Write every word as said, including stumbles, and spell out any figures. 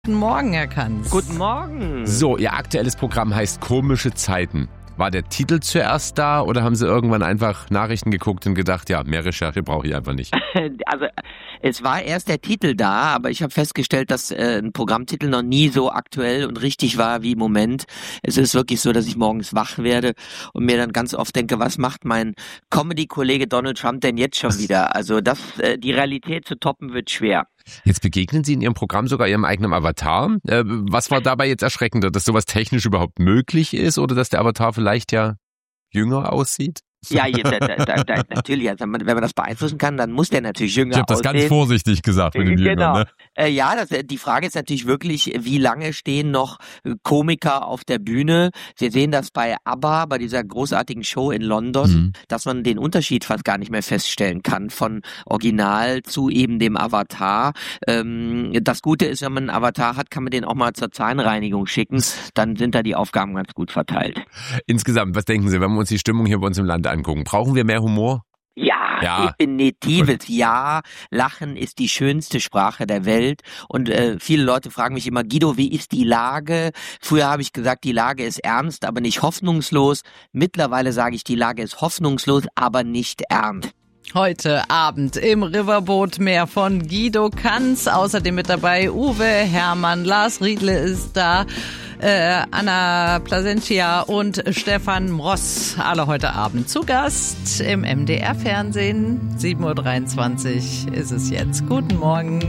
Guten Morgen, Herr Kanz. Guten Morgen. So, Ihr aktuelles Programm heißt Komische Zeiten. War der Titel zuerst da oder haben Sie irgendwann einfach Nachrichten geguckt und gedacht, ja, mehr Recherche brauche ich einfach nicht? Also es war erst der Titel da, aber ich habe festgestellt, dass äh, ein Programmtitel noch nie so aktuell und richtig war wie im Moment. Es ist wirklich so, dass ich morgens wach werde und mir dann ganz oft denke, was macht mein Comedy-Kollege Donald Trump denn jetzt schon wieder? Also das, äh, die Realität zu toppen wird schwer. Jetzt begegnen Sie in Ihrem Programm sogar Ihrem eigenen Avatar. Äh, was war dabei jetzt erschreckender, dass sowas technisch überhaupt möglich ist oder dass der Avatar vielleicht ja jünger aussieht? Ja, ja da, da, da, natürlich. Also wenn man das beeinflussen kann, dann muss der natürlich jünger aussehen. Ich habe das ganz vorsichtig gesagt mit dem Jünger. Genau. Ne? Äh, ja, das, die Frage ist natürlich wirklich, wie lange stehen noch Komiker auf der Bühne? Wir sehen das bei ABBA, bei dieser großartigen Show in London, mhm. dass man den Unterschied fast gar nicht mehr feststellen kann von Original zu eben dem Avatar. Ähm, das Gute ist, wenn man einen Avatar hat, kann man den auch mal zur Zahnreinigung schicken. Dann sind da die Aufgaben ganz gut verteilt. Insgesamt, was denken Sie, wenn wir uns die Stimmung hier bei uns im Land angucken? Brauchen wir mehr Humor? Ja, ja, definitives Ja. Lachen ist die schönste Sprache der Welt. Und äh, viele Leute fragen mich immer, Guido, wie ist die Lage? Früher habe ich gesagt, die Lage ist ernst, aber nicht hoffnungslos. Mittlerweile sage ich, die Lage ist hoffnungslos, aber nicht ernst. Heute Abend im Riverboot mehr von Guido Kanz. Außerdem mit dabei Uwe Hermann, Lars Riedle ist da, äh, Anna Placentia und Stefan Mross. Alle heute Abend zu Gast im M D R-Fernsehen. sieben Uhr dreiundzwanzig ist es jetzt. Guten Morgen.